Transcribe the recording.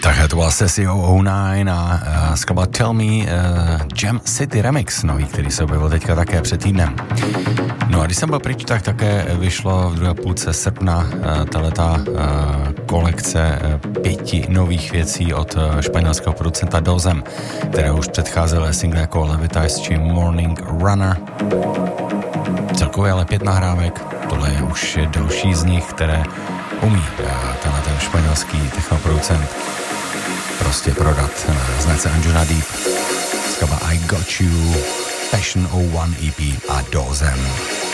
To byla Sesio 09 a skladba Tell Me Jam City Remix, nový, který se objevil teďka také před týdnem. No a když jsem byl pryč, tak také vyšlo v druhé půlce srpna tato kolekce 5 nových věcí od španělského producenta Dozem, které už předcházely single jako Levitize či Morning Runner. Celkově ale 5 nahrávek, tohle je už další z nich, které umí ten španělský technoproducent prostě prodat. Značce Anjuna Deep, skladba I Got You, Passion 01 EP a Dozem.